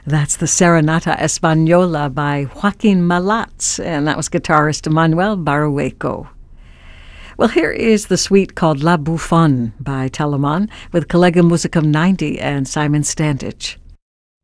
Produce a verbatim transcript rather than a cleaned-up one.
That's the Serenata Española by Joaquin Malatz, and that was guitarist Manuel Barueco. Well, here is the suite called La Bouffonne by Telemann with Collegium Musicum ninety and Simon Standage.